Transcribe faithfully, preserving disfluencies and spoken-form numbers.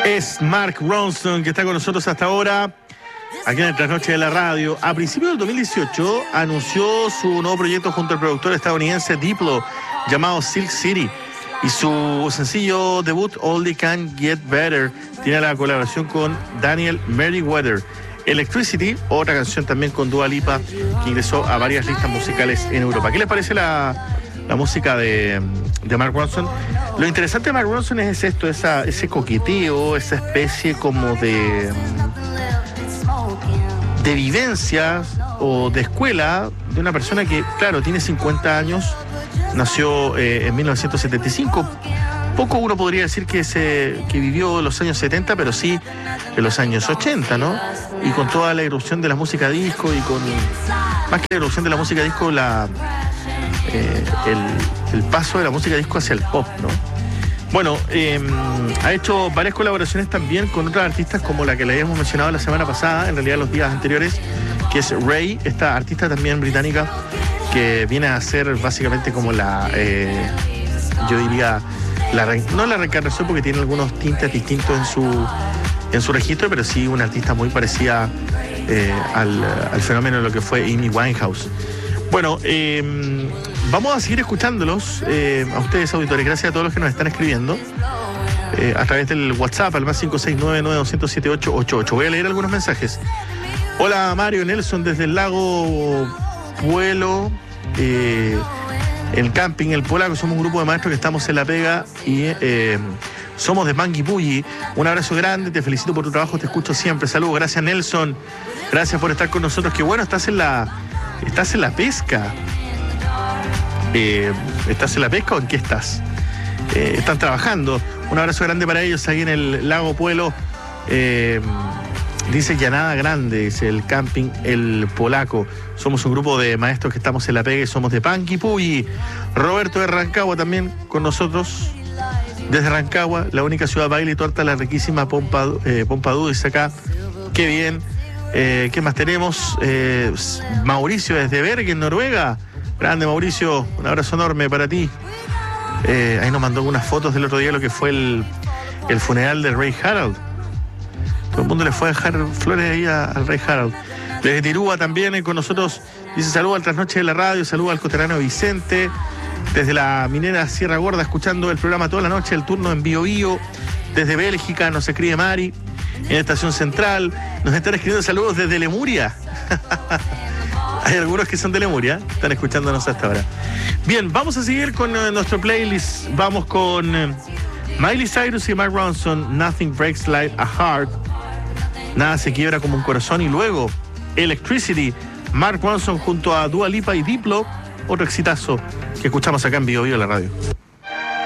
Es Mark Ronson, que está con nosotros hasta ahora, aquí en el Trasnoche de la Radio. A principios del dos mil dieciocho anunció su nuevo proyecto junto al productor estadounidense Diplo, llamado Silk City. Y su sencillo debut, All Can Get Better, tiene la colaboración con Daniel Merriweather. Electricity, otra canción también con Dua Lipa, que ingresó a varias listas musicales en Europa. ¿Qué les parece la, la música de, de Mark Ronson? Lo interesante de Mark Ronson es esto, esa, ese coqueteo, esa especie como de, de vivencia o de escuela de una persona que, claro, tiene cincuenta años, nació eh, en mil novecientos setenta y cinco. Poco uno podría decir que, se, que vivió los años setenta, pero sí en los años ochenta, ¿no? Y con toda la erupción de la música disco y con, más que la erupción de la música disco, la, eh, el, el paso de la música disco hacia el pop, ¿no? Bueno, eh, ha hecho varias colaboraciones también con otras artistas como la que le habíamos mencionado la semana pasada, en realidad los días anteriores, que es Ray, esta artista también británica, que viene a ser básicamente como la, eh, yo diría, la, no la reencarnación porque tiene algunos tintes distintos en su, en su registro, pero sí una artista muy parecida eh, al, al fenómeno de lo que fue Amy Winehouse. Bueno, eh, vamos a seguir escuchándolos eh, a ustedes, auditores. Gracias a todos los que nos están escribiendo eh, a través del WhatsApp al más cinco seis nueve nueve dos cero siete ocho ocho ocho. Voy a leer algunos mensajes. Hola, Mario Nelson desde el lago Puelo, eh, el camping El Polaco. Somos un grupo de maestros que estamos en La Pega y eh, somos de Panguipulli. Un abrazo grande, te felicito por tu trabajo, te escucho siempre. Saludos, gracias Nelson, gracias por estar con nosotros. Qué bueno, estás en la estás en la pesca. Eh, ¿Estás en la pesca o en qué estás? Eh, están trabajando. Un abrazo grande para ellos ahí en el lago Puelo. Eh, dice Llanada Grande, dice el camping El Polaco. Somos un grupo de maestros que estamos en La Pega y somos de Panguipulli. Roberto de Rancagua también con nosotros. Desde Rancagua, la única ciudad baile y torta, la riquísima Pompadu, eh, Pompadu, dice acá. Qué bien. Eh, ¿Qué más tenemos? Eh, Mauricio desde Bergen, Noruega. Grande Mauricio, un abrazo enorme para ti. Eh, ahí nos mandó algunas fotos del otro día, lo que fue el, el funeral de Ray Harald. Todo el mundo le fue a dejar flores ahí a, al Ray Harald. Desde Tirúa también, eh, con nosotros, dice saludo al Trasnoche de la Radio, saludo al coterráneo Vicente. Desde la minera Sierra Gorda, escuchando el programa toda la noche, el turno en Bio Bio. Desde Bélgica nos escribe Mari, en Estación Central. Nos están escribiendo saludos desde Lemuria. Hay algunos que son de Lemuria, están escuchándonos hasta ahora. Bien, vamos a seguir con uh, nuestro playlist. Vamos con uh, Miley Cyrus y Mark Ronson, Nothing Breaks Like a Heart. Nada se quiebra como un corazón. Y luego Electricity, Mark Ronson junto a Dua Lipa y Diplo. Otro exitazo que escuchamos acá en Bio Bio, la radio.